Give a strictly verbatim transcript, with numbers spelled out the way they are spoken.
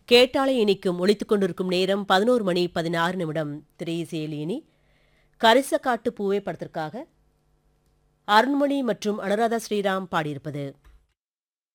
கேட்டாலே இனிக்கும் ஒலித்துக் கொண்டிருக்கும் நேரம் பதினோரு மணி பதினாறு நிமிடம். திரையிசையில் இனி கரிசக்காட்டு பூவே படத்திற்காக அருண்மொழி மற்றும் அனுராதா ஸ்ரீராம் பாடியிருப்பது.